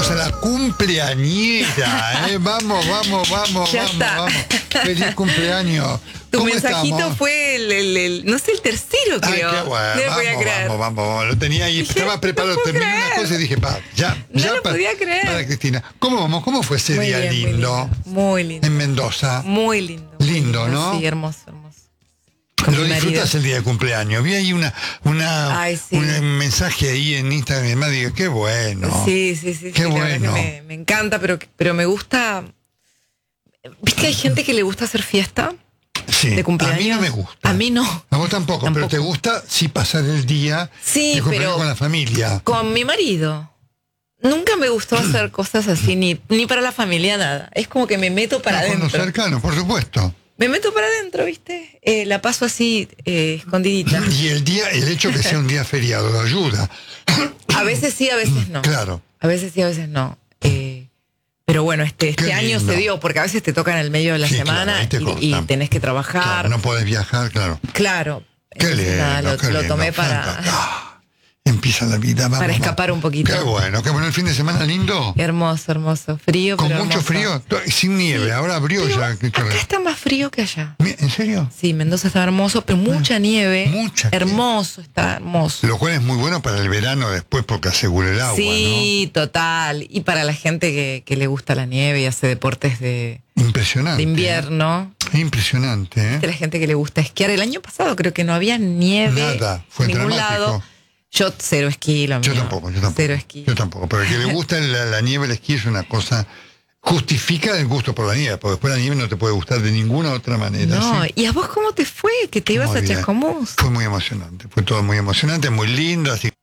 Tenemos a la cumpleañera, ¿eh? Vamos. Ya está. Feliz cumpleaños. Tu ¿Cómo mensajito estamos? fue no sé, el tercero, Ay, creo. qué bueno. No me podía creer. Vamos. Lo tenía ahí, Dije, estaba preparado. no puedo Terminé una creer. cosa y dije, ya lo podía creer. para Cristina. ¿Cómo vamos? ¿Cómo fue ese Muy día bien, lindo? Muy lindo. En Mendoza. Muy lindo. Lindo, ¿no? Sí, hermoso. Con Lo mi marido. disfrutas el día de cumpleaños. Vi ahí Ay, sí. un mensaje ahí en Instagram y demás. Digo, qué bueno. Sí. Qué la verdad bueno. que me encanta, pero me gusta. ¿Viste que hay gente que le gusta hacer fiesta Sí, de cumpleaños? a mí no me gusta. A mí no. A vos tampoco, pero te gusta sí pasar el día Sí, de cumpleaños pero con la familia. con mi marido. Nunca me gustó hacer cosas así, ni para la familia, nada. Es como que me meto para Con adentro. los cercanos, por supuesto. Me meto para adentro, ¿viste? La paso así, escondidita. Y el hecho que sea un día feriado lo ayuda. A veces sí, a veces no. Claro. A veces sí, a veces no. Pero bueno, este Qué año lindo. se dio, porque a veces te toca en el medio de la Sí, semana claro, ahí te y cortan. tenés que trabajar. Claro, no podés viajar, claro. Claro. Qué Entonces, lindo, nada, qué lo lindo. tomé Empieza la vida, vamos. para escapar un poquito. Qué bueno el fin de semana lindo. Hermoso. Frío, Con pero mucho hermoso. frío, sin nieve, ahora abrió Pero ya. acá está más frío que allá. ¿En serio? Sí, Mendoza está hermoso, pero mucha nieve. Mucha hermoso, está hermoso. Lo cual es muy bueno para el verano después porque asegura el agua, Sí, total. Y para la gente que le gusta la nieve y hace deportes de ¿no? Impresionante. invierno. Impresionante, ¿eh? De la gente que le gusta esquiar. El año pasado creo que no había nieve Nada, fue en ningún dramático. lado. Yo cero esquí, lo mío. Yo tampoco. Cero esquí. Yo tampoco. Pero el que le gusta la nieve, el esquí es una cosa. Justifica el gusto por la nieve, porque después la nieve no te puede gustar de ninguna otra manera. No, ¿sí? ¿y a vos cómo te fue? Que te ibas Muy a bien. Chascomús. Fue muy emocionante. Fue todo muy emocionante, muy lindo. Así